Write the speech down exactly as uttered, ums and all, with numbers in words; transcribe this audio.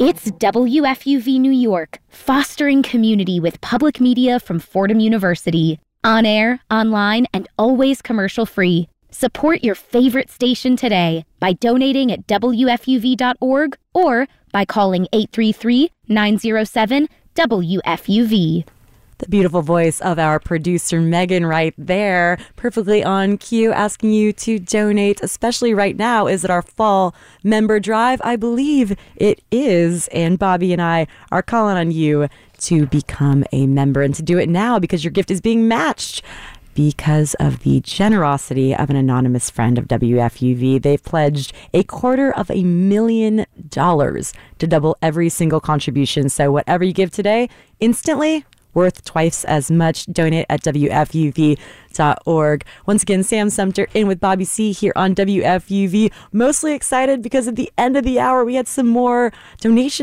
It's W F U V New York, fostering community with public media from Fordham University. On air, online, and always commercial-free. Support your favorite station today by donating at W F U V dot org or by calling eight three three, nine zero seven, W F U V. The beautiful voice of our producer, Megan, right there, perfectly on cue, asking you to donate, especially right now. Is it our fall member drive? I believe it is. And Bobby and I are calling on you to become a member and to do it now because your gift is being matched because of the generosity of an anonymous friend of W F U V. They've pledged a quarter of a million dollars to double every single contribution. So whatever you give today, instantly worth twice as much. Donate at W F U V dot org. Once again, Sam Sumter in with Bobby C here on W F U V. Mostly excited because at the end of the hour, we had some more donations